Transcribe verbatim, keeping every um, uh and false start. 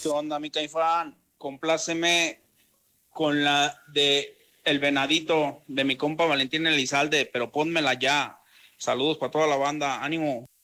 ¿Qué onda, mi Caifán? Compláceme con la de El Venadito de mi compa Valentín Elizalde, pero pónmela ya. Saludos para toda la banda, ánimo.